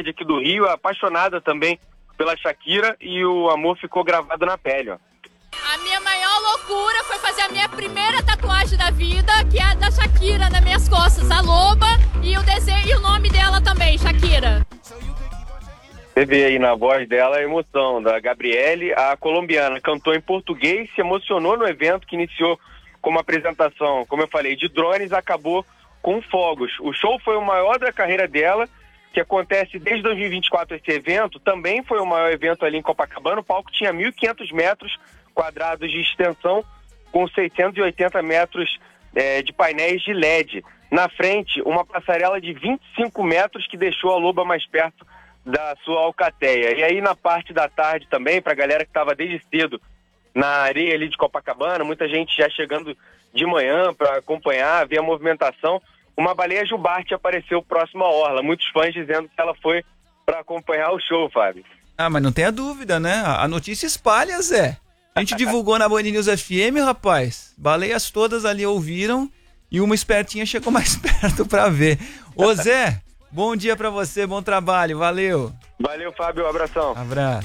cidade aqui do Rio, apaixonada também pela Shakira, e o amor ficou gravado na pele, ó. A minha maior loucura foi fazer a minha primeira tatuagem da vida, que é a da Shakira nas minhas costas, a loba, e o desenho e o nome dela também, Shakira. Você vê aí na voz dela a emoção da Gabriele, a colombiana, cantou em português, se emocionou no evento que iniciou com uma apresentação, como eu falei, de drones, acabou com fogos. O show foi o maior da carreira dela, que acontece desde 2024 esse evento, também foi o maior evento ali em Copacabana, o palco tinha 1.500 metros quadrados de extensão, com 680 metros de painéis de LED. Na frente, uma passarela de 25 metros que deixou a loba mais perto da sua alcateia. E aí na parte da tarde também, para a galera que estava desde cedo na areia ali de Copacabana, muita gente já chegando de manhã para acompanhar, ver a movimentação, uma baleia jubarte apareceu próximo à orla. Muitos fãs dizendo que ela foi para acompanhar o show, Fábio. Ah, mas não tenha dúvida, né? A notícia espalha, Zé. A gente divulgou na Band News FM, rapaz. Baleias todas ali ouviram e uma espertinha chegou mais perto pra ver. Ô Zé, bom dia pra você, bom trabalho, valeu. Valeu, Fábio, um abração. Abraço.